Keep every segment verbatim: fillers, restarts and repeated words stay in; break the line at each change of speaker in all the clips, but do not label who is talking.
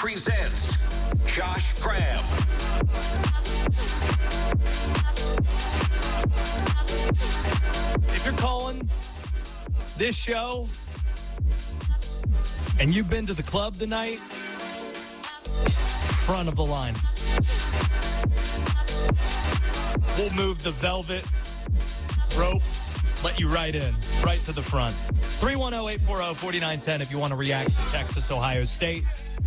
presents Josh Graham.
If you're calling this show and you've been to the club tonight, front of the line. We'll move the velvet rope, let you right in, right to the front. three one zero, eight four zero, four nine one zero if you want to react to Texas, Ohio State.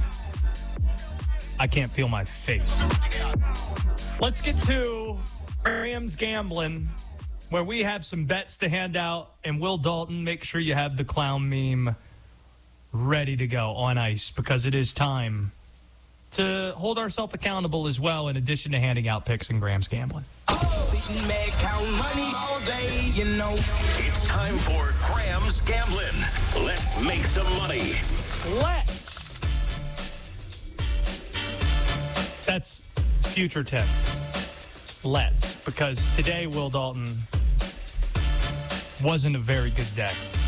I can't feel my face. Let's get to Rams Gambling, where we have some bets to hand out. And Will Dalton, make sure you have the clown meme ready to go on ice, because it is time to hold ourselves accountable as well, in addition to handing out picks and Grams Gambling.
It's time for Graham's Gambling. Let's make some money.
Let's. That's future tense. Let's. Because today, Will Dalton, wasn't a very good day.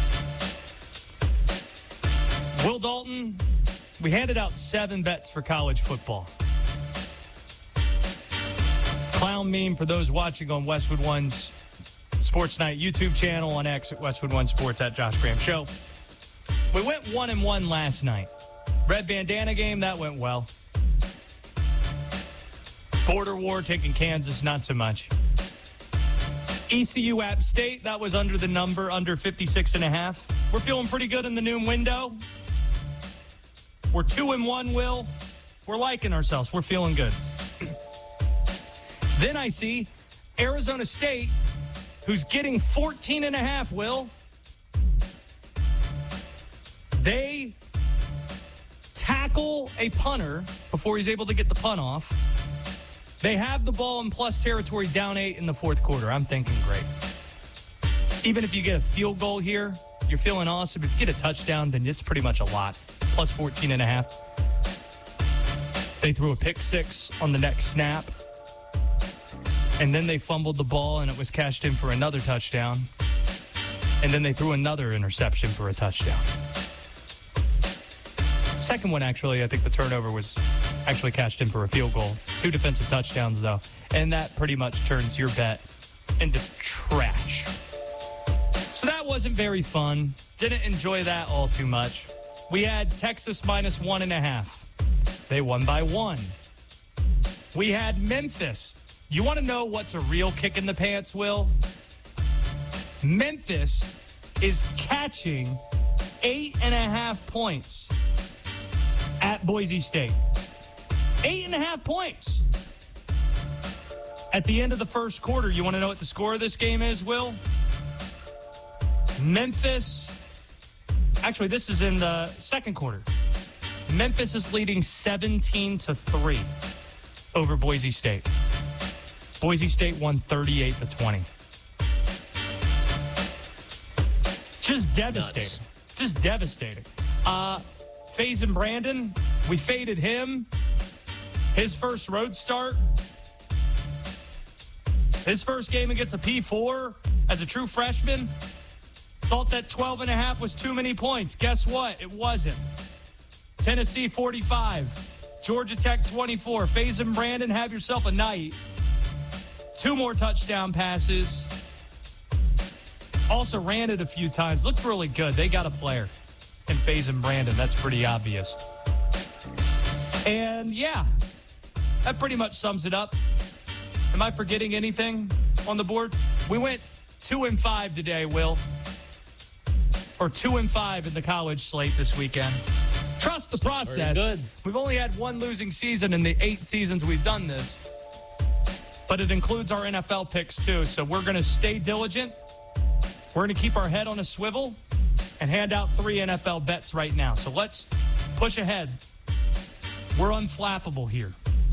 Will Dalton, we handed out seven bets for college football. Clown meme for those watching on Westwood One's Sports Night YouTube channel, on X at Westwood One Sports, at Josh Graham Show. We went one and one last night. Red bandana game, that went well. Border war taking Kansas, not so much. E C U App State, that was under the number, under fifty-six and a half. We're feeling pretty good in the noon window. We're two and one, Will. We're liking ourselves. We're feeling good. Then I see Arizona State, who's getting fourteen and a half, Will. They tackle a punter before he's able to get the punt off. They have the ball in plus territory, down eight in the fourth quarter. I'm thinking great. Even if you get a field goal here, you're feeling awesome. If you get a touchdown, then it's pretty much a lot. Plus fourteen and a half. They threw a pick six on the next snap. And then they fumbled the ball, and it was cashed in for another touchdown. And then they threw another interception for a touchdown. Second one, actually, I think the turnover was actually cashed in for a field goal. Two defensive touchdowns, though. And that pretty much turns your bet into trash. So that wasn't very fun. Didn't enjoy that all too much. We had Texas minus one and a half. They won by one. We had Memphis. You want to know what's a real kick in the pants, Will? Memphis is catching eight and a half points at Boise State. Eight and a half points. At the end of the first quarter, you want to know what the score of this game is, Will? Memphis. Actually, this is in the second quarter. Memphis is leading seventeen to three over Boise State. Boise State won thirty-eight to twenty. Just devastating. Nuts. Just devastating. Uh, Faison Brandon, we faded him. His first road start. His first game against a P four as a true freshman. Thought that twelve and a half was too many points. Guess what? It wasn't. Tennessee forty-five. Georgia Tech twenty-four. Faison Brandon, have yourself a night. Two more touchdown passes. Also ran it a few times. Looked really good. They got a player in Faison Brandon. That's pretty obvious. And, yeah, that pretty much sums it up. Am I forgetting anything on the board? We went two and five today, Will. Or two and five in the college slate this weekend. Trust the process.
Very good.
We've only had one losing season in the eight seasons we've done this. But it includes our N F L picks, too. So we're going to stay diligent. We're going to keep our head on a swivel and hand out three N F L bets right now. So let's push ahead. We're unflappable here.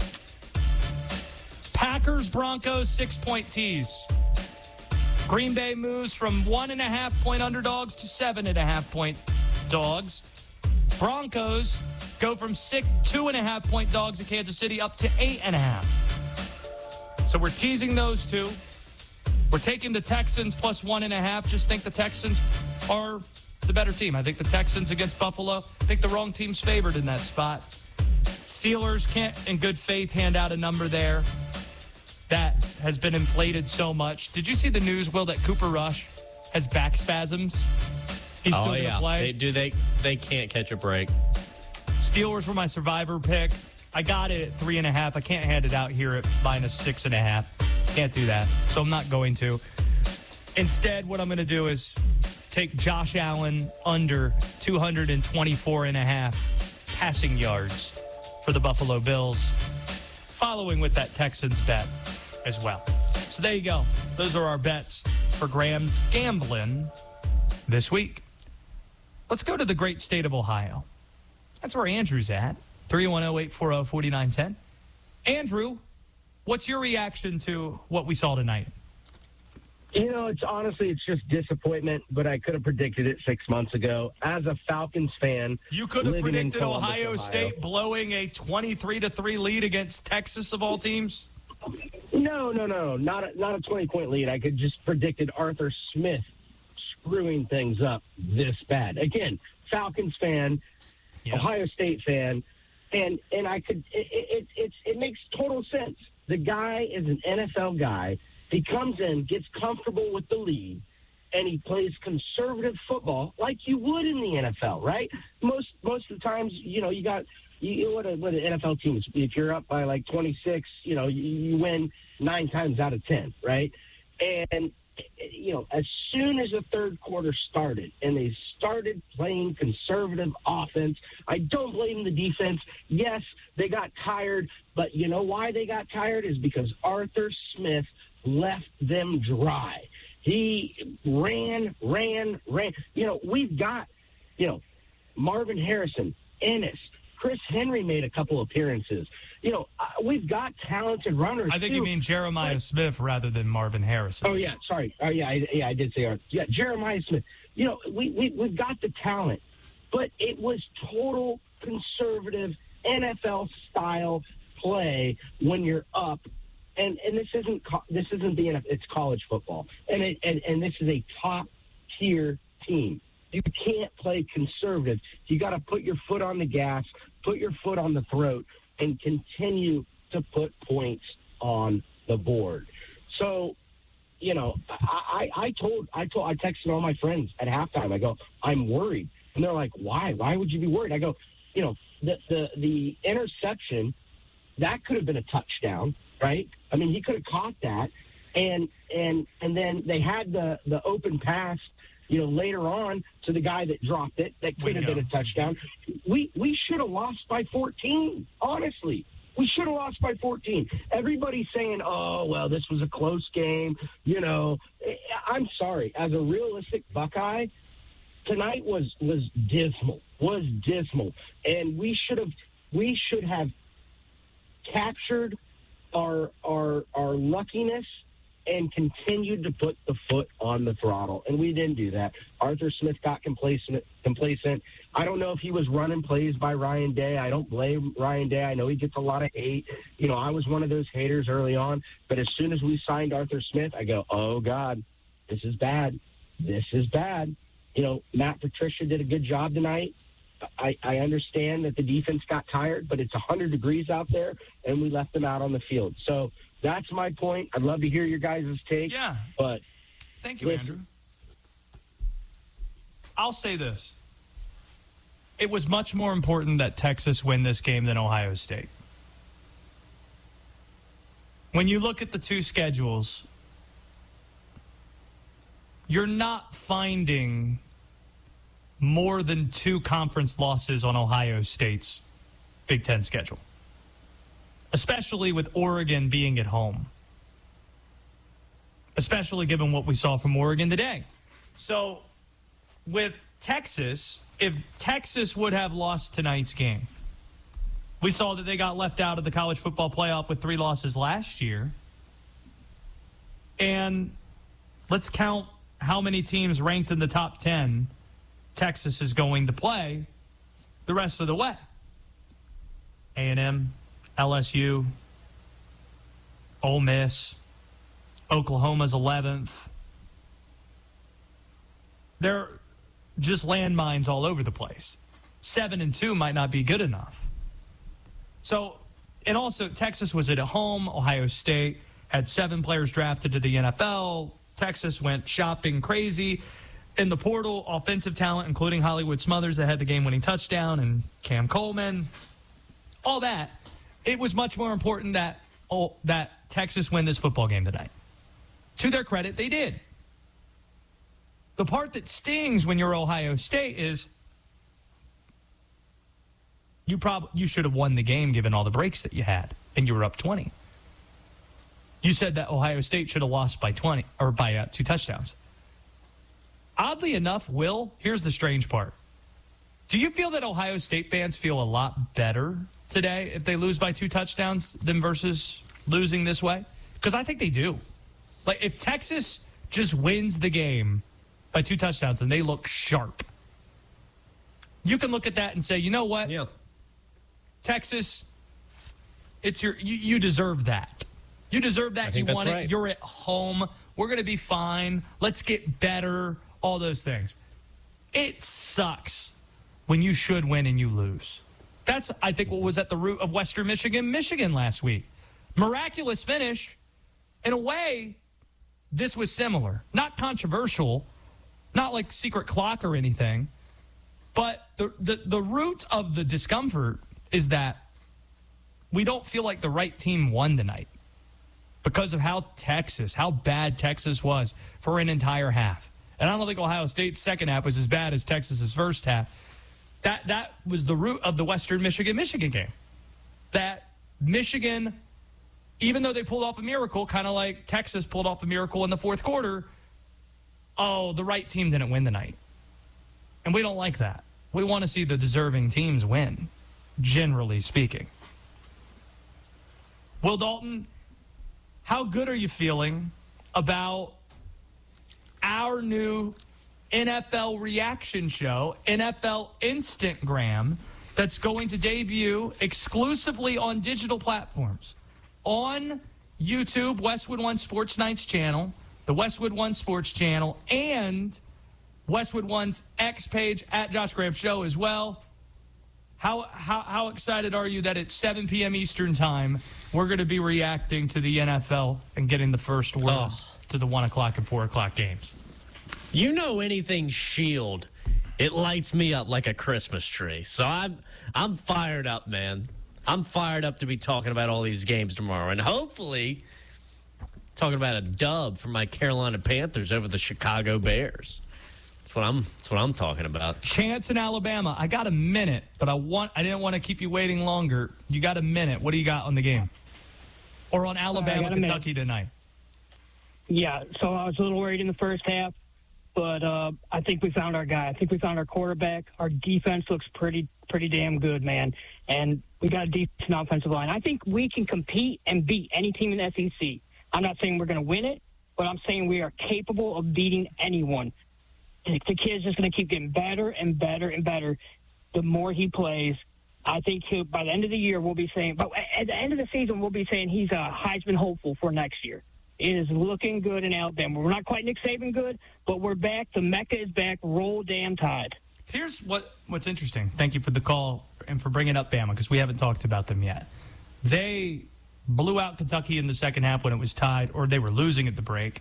Packers, Broncos, six-point tees. Green Bay moves from one and a half point underdogs to seven and a half point dogs. Broncos go from six, two and a half point dogs in Kansas City up to eight and a half. So we're teasing those two. We're taking the Texans plus one and a half. Just think the Texans are the better team. I think the Texans against Buffalo. I think the wrong team's favored in that spot. Steelers can't, in good faith, hand out a number there that has been inflated so much. Did you see the news, Will, that Cooper Rush has back spasms? He's still
oh,
going to
yeah.
play.
They, do they? They can't catch a break.
Steelers were my survivor pick. I got it at three and a half. I can't hand it out here at minus six and a half. Can't do that. So I'm not going to. Instead, what I'm going to do is take Josh Allen under two twenty-four and a half passing yards for the Buffalo Bills, following with that Texans bet as well. So there you go. Those are our bets for Graham's Gambling this week. Let's go to the great state of Ohio. That's where Andrew's at. three one zero, eight four zero, four nine one zero. Andrew, what's your reaction to what we saw tonight?
You know, it's honestly, it's just disappointment, but I could have predicted it six months ago. As a Falcons fan,
you could have
living in
predicted
Columbus,
Ohio,
Ohio
State blowing a twenty-three to three lead against Texas of all teams?
No, no, no, not a, not a twenty-point lead. I could just predicted Arthur Smith screwing things up this bad. Again, Falcons fan,
Yeah.
Ohio State fan, and and I could it it, it it makes total sense. The guy is an N F L guy. He comes in, gets comfortable with the league, and he plays conservative football like you would in the N F L, right? Most most of the times, you know, you got you what a, what an N F L team is. If you're up by like twenty-six, you know, you, you win nine times out of ten, right? And you know, as soon as the third quarter started and they started playing conservative offense, I don't blame the defense. Yes, they got tired, but you know why they got tired is because Arthur Smith left them dry. He ran, ran, ran. You know, we've got, you know, Marvin Harrison, Ennis, Chris Henry made a couple appearances. You know, uh, we've got talented runners.
I think
too.
you mean Jeremiah
But,
Smith rather than Marvin Harrison.
Oh, yeah, sorry. Oh, yeah, I, yeah, I did say Arthur. Yeah, Jeremiah Smith. You know, we, we, we've got the talent, but it was total conservative N F L-style play when you're up. And and this isn't this isn't the N F L, it's college football, and it, and and this is a top tier team. You can't play conservative. You got to put your foot on the gas, put your foot on the throat, and continue to put points on the board. So, you know, I, I, I told I told I texted all my friends at halftime. I go, I'm worried, and they're like, why? Why would you be worried? I go, you know, the the the interception that could have been a touchdown. Right? I mean, he could have caught that, and and and then they had the, the open pass, you know, later on to the guy that dropped it. That could have been a touchdown. We we should have lost by fourteen. Honestly, we should have lost by fourteen. Everybody's saying, "Oh, well, this was a close game." You know, I'm sorry. As a realistic Buckeye, tonight was was dismal. Was dismal, and we should have we should have captured our our our luckiness and continued to put the foot on the throttle, and we didn't do that. Arthur Smith got complacent. Complacent. I don't know if he was running plays by Ryan Day. I don't blame Ryan Day. I know he gets a lot of hate. You know, I was one of those haters early on, but as soon as we signed Arthur Smith, I go, oh God, this is bad. This is bad. You know, Matt Patricia did a good job tonight. I, I understand that the defense got tired, but it's one hundred degrees out there, and we left them out on the field. So that's my point. I'd love to hear your guys' take.
Yeah.
But
thank you,
listen.
Andrew. I'll say this. It was much more important that Texas win this game than Ohio State. When you look at the two schedules, you're not finding more than two conference losses on Ohio State's Big Ten schedule, especially with Oregon being at home, especially given what we saw from Oregon today. So with Texas, if Texas would have lost tonight's game, we saw that they got left out of the college football playoff with three losses last year. And let's count how many teams ranked in the top ten Texas is going to play the rest of the way. A and M, L S U, Ole Miss, Oklahoma's eleventh. They're just landmines all over the place. Seven and two might not be good enough. So, and also, Texas was at home. Ohio State had seven players drafted to the N F L. Texas went shopping crazy in the portal. Offensive talent, including Hollywood Smothers, that had the game-winning touchdown, and Cam Coleman. All that. It was much more important that, oh, that Texas win this football game tonight. To their credit, they did. The part that stings when you're Ohio State is you prob- you should have won the game given all the breaks that you had, and you were up twenty. You said that Ohio State should have lost by twenty, or by uh, two touchdowns. Oddly enough, Will, here's the strange part. Do you feel that Ohio State fans feel a lot better today if they lose by two touchdowns than versus losing this way? Because I think they do. Like, if Texas just wins the game by two touchdowns and they look sharp, you can look at that and say, you know what?
Yeah.
Texas, it's your you, you deserve that. You deserve that. You want
right.
it. You're at home. We're going to be fine. Let's get better. All those things. It sucks when you should win and you lose. That's, I think, what was at the root of Western Michigan, Michigan last week. Miraculous finish. In a way, this was similar. Not controversial. Not like secret clock or anything. But the, the, the root of the discomfort is that we don't feel like the right team won tonight because of how Texas, how bad Texas was for an entire half. And I don't think Ohio State's second half was as bad as Texas's first half. That that was the root of the Western Michigan-Michigan game. That Michigan, even though they pulled off a miracle, kind of like Texas pulled off a miracle in the fourth quarter, oh, the right team didn't win the night. And we don't like that. We want to see the deserving teams win, generally speaking. Will Dalton, how good are you feeling about our new N F L reaction show, N F L Instagram, that's going to debut exclusively on digital platforms? On YouTube, Westwood One Sports Nights channel, the Westwood One Sports channel, and Westwood One's X page at Josh Graham Show as well. How, how how excited are you that at seven p.m. Eastern time, we're going to be reacting to the N F L and getting the first word oh. to the one o'clock and four o'clock games?
You know, anything Shield, it lights me up like a Christmas tree. So I'm I'm fired up, man. I'm fired up to be talking about all these games tomorrow, and hopefully talking about a dub for my Carolina Panthers over the Chicago Bears. That's what I'm. That's what I'm talking about.
Chance in Alabama. I got a minute, but I want. I didn't want to keep you waiting longer. You got a minute. What do you got on the game, or on Alabama, Kentucky tonight?
Yeah. So I was a little worried in the first half, but uh, I think we found our guy. I think we found our quarterback. Our defense looks pretty, pretty damn good, man. And we got a decent offensive line. I think we can compete and beat any team in the S E C. I'm not saying we're going to win it, but I'm saying we are capable of beating anyone. The kid's just going to keep getting better and better and better the more he plays. I think he'll, by the end of the year, we'll be saying, but at the end of the season, we'll be saying he's a Heisman hopeful for next year. It is looking good in Alabama. We're not quite Nick Saban good, but we're back. The Mecca is back. Roll damn Tide.
Here's what, what's interesting. Thank you for the call and for bringing up Bama, because we haven't talked about them yet. They blew out Kentucky in the second half when it was tied, or they were losing at the break.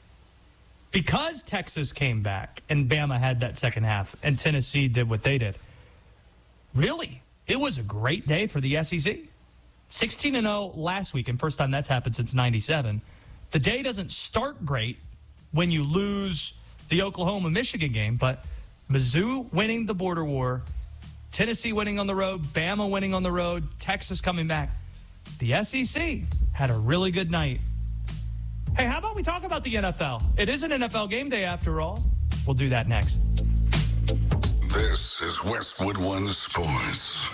Because Texas came back and Bama had that second half and Tennessee did what they did, really, it was a great day for the S E C. sixteen and oh last week, and first time that's happened since ninety-seven. The day doesn't start great when you lose the Oklahoma-Michigan game, but Mizzou winning the border war, Tennessee winning on the road, Bama winning on the road, Texas coming back. The S E C had a really good night. Hey, how about we talk about the N F L? It is an N F L game day after all. We'll do that next.
This is Westwood One Sports.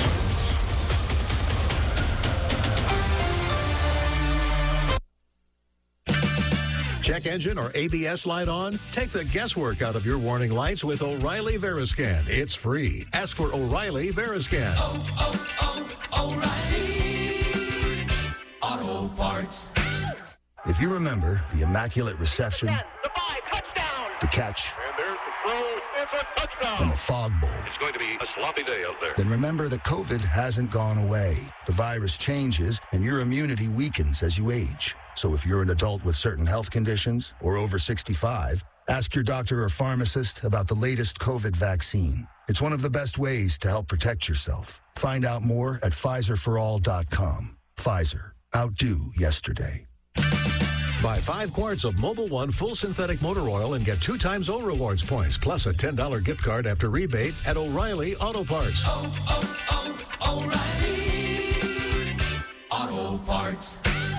Check engine or A B S light on? Take the guesswork out of your warning lights with O'Reilly Veriscan. It's free. Ask for O'Reilly Veriscan.
Oh, oh, oh, O'Reilly Auto Parts.
If you remember the immaculate reception,
ten, the five, touchdown.
the catch,
And there's the throw
for a touchdown.
And the fog bowl.
It's going to be a sloppy day out there.
Then remember that COVID hasn't gone away. The virus changes, and your immunity weakens as you age. So if you're an adult with certain health conditions or over sixty-five, ask your doctor or pharmacist about the latest COVID vaccine. It's one of the best ways to help protect yourself. Find out more at Pfizer for all dot com. Pfizer. Outdo yesterday.
Buy five quarts of Mobil One full synthetic motor oil and get two times O Rewards points, plus a ten dollars gift card after rebate at O'Reilly Auto Parts.
Oh, oh, oh, O'Reilly Auto Parts.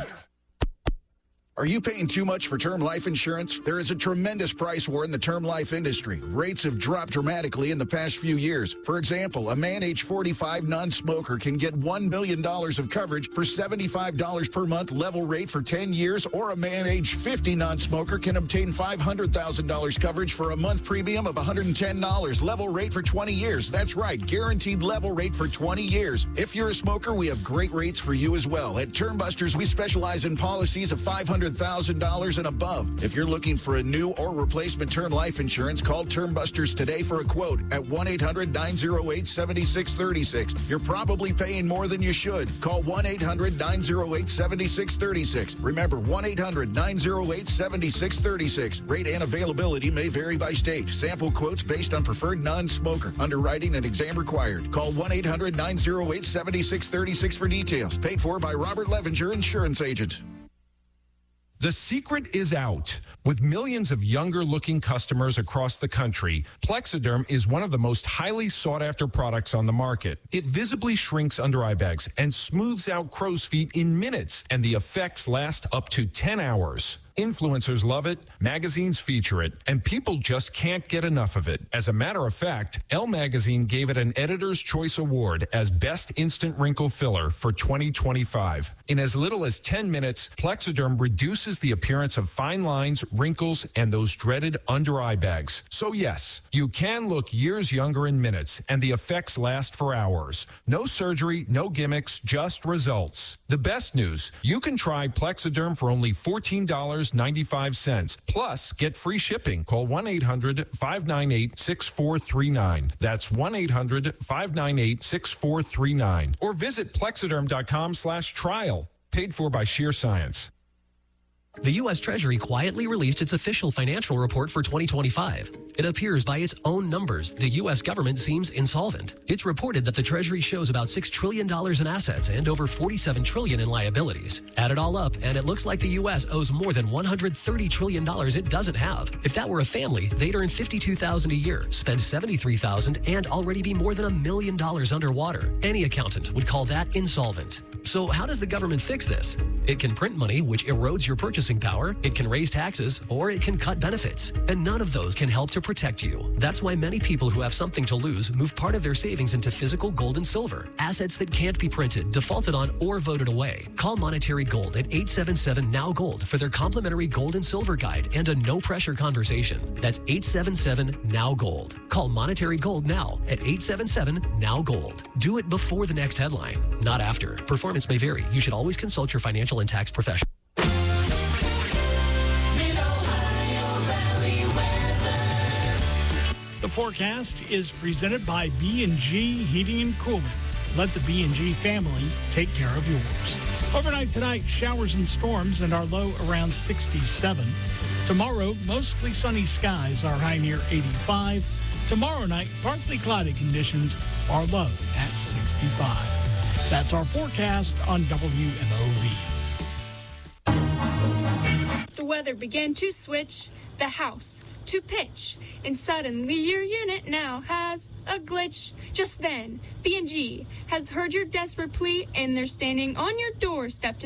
Are you paying too much for term life insurance? There is a tremendous price war in the term life industry. Rates have dropped dramatically in the past few years. For example, a man age forty-five non-smoker can get one million dollars of coverage for seventy-five dollars per month level rate for ten years, or a man age fifty non-smoker can obtain five hundred thousand dollars coverage for a month premium of one hundred ten dollars level rate for twenty years. That's right, guaranteed level rate for twenty years. If you're a smoker, we have great rates for you as well. At Term Busters, we specialize in policies of five hundred thousand dollars and above. If you're looking for a new or replacement term life insurance, call Term Busters today for a quote at one eight hundred nine oh eight seven six three six. You're probably paying more than you should. Call one eight hundred nine oh eight seven six three six. Remember, one eight hundred nine oh eight seven six three six. Rate and availability may vary by state. Sample quotes based on preferred non-smoker. Underwriting and exam required. Call one eight hundred nine oh eight seven six three six for details. Paid for by Robert Levinger, Insurance Agent.
The secret is out. With millions of younger-looking customers across the country, Plexiderm is one of the most highly sought-after products on the market. It visibly shrinks under eye bags and smooths out crow's feet in minutes, and the effects last up to ten hours. Influencers love it, magazines feature it, and people just can't get enough of it. As a matter of fact, Elle Magazine gave it an Editor's Choice Award as Best Instant Wrinkle Filler for twenty twenty-five. In as little as ten minutes, Plexiderm reduces the appearance of fine lines, wrinkles, and those dreaded under-eye bags. So yes, you can look years younger in minutes, and the effects last for hours. No surgery, no gimmicks, just results. The best news, you can try Plexiderm for only fourteen dollars and ninety-five cents. Plus, get free shipping. Call one eight hundred five nine eight six four three nine. That's one eight hundred five nine eight six four three nine. Or visit plexiderm.com slash trial. Paid for by Sheer Science.
The U S Treasury quietly released its official financial report for twenty twenty-five. It appears by its own numbers, the U S government seems insolvent. It's reported that the Treasury shows about six trillion dollars in assets and over forty-seven trillion dollars in liabilities. Add it all up, and it looks like the U S owes more than one hundred thirty trillion dollars it doesn't have. If that were a family, they'd earn fifty-two thousand dollars a year, spend seventy-three thousand dollars, and already be more than a million dollars underwater. Any accountant would call that insolvent. So how does the government fix this? It can print money, which erodes your purchasing power, it can raise taxes, or it can cut benefits. And none of those can help to protect you. That's why many people who have something to lose move part of their savings into physical gold and silver, assets that can't be printed, defaulted on, or voted away. Call Monetary Gold at eight seven seven N O W Gold for their complimentary gold and silver guide and a no-pressure conversation. That's eight seven seven N O W Gold. Call Monetary Gold now at eight seven seven N O W Gold. Do it before the next headline, not after. Performance may vary. You should always consult your financial and tax professional.
The forecast is presented by B and G Heating and Cooling. Let the B and G family take care of yours. Overnight tonight, showers and storms, and our low around sixty-seven. Tomorrow, mostly sunny skies, our high near eighty-five. Tomorrow night, partly cloudy conditions, our low at sixty-five. That's our forecast on W M O V.
The weather began to switch, the house to pitch, and suddenly your unit now has a glitch. Just then, B and G has heard your desperate plea, and they're standing on your doorstep to